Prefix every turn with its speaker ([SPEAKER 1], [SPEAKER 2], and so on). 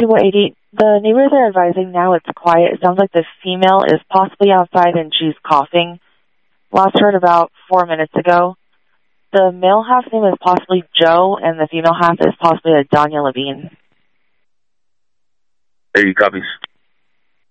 [SPEAKER 1] 280. The neighbors are advising now it's quiet. It sounds like the female is possibly outside and she's coughing. Last heard about 4 minutes ago. The male half name is possibly Joe, and the female half is possibly a Danya Levine.
[SPEAKER 2] 80 copies.